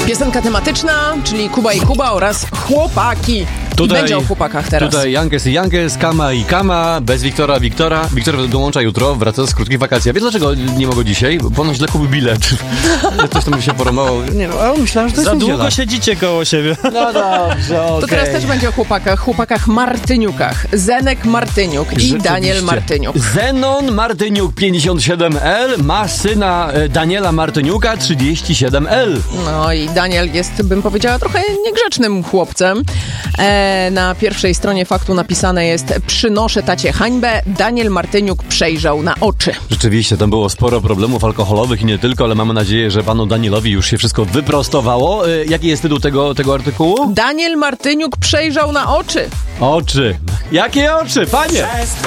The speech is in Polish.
Piosenka tematyczna, czyli Kuba i Kuba oraz chłopaki. Tutaj, I będzie o chłopakach teraz. Tutaj Jankes i Jankes, Kama i Kama, bez Wiktora. Wiktor dołącza jutro, wraca z krótkich wakacji. A wiesz dlaczego nie mogę dzisiaj? Bo ponoć źle kupił bilet. Coś tam się poromało. Nie no, ale myślałem, że to jest Za niedziela. długo siedzicie koło siebie. No dobrze, okej. To teraz też będzie o chłopakach Martyniukach. Zenek Martyniuk i Daniel Martyniuk. Zenon Martyniuk 57L ma syna Daniela Martyniuka 37L. No i Daniel jest, bym powiedziała, trochę niegrzecznym chłopcem. Na pierwszej stronie faktu napisane jest: przynoszę tacie hańbę, Daniel Martyniuk przejrzał na oczy. Rzeczywiście, tam było sporo problemów alkoholowych i nie tylko, ale mamy nadzieję, że panu Danielowi już się wszystko wyprostowało. Jaki jest tytuł tego artykułu? Daniel Martyniuk przejrzał na oczy. Oczy. Jakie oczy, panie?